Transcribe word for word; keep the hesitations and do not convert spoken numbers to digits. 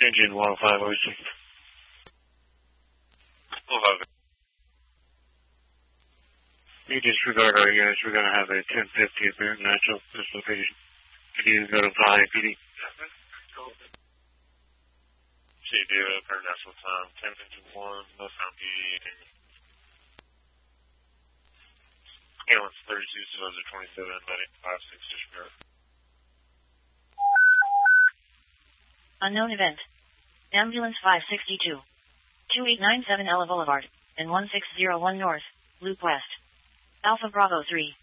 Engine one oh five, O C. Love it. You disregard our units. We're going to have a ten fifty at Barron Natural, this location. Can you go to five P D? C D, Barron Natural time, ten fifty-one, no sound P D. Ambulance thirty-two, Supposer twenty-seven, medic five six, disregard. Unknown event. Ambulance five sixty-two. two eight nine seven Ella Boulevard, and one six zero one North, Loop West. Alpha Bravo three.